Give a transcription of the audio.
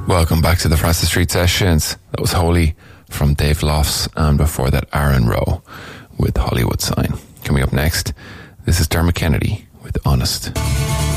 Welcome back to the Francis Street Sessions. That was Holy from Dave Lofts, and before that Aaron Rowe with Hollywood Sign. Coming up next, this is Dermot Kennedy with Honest.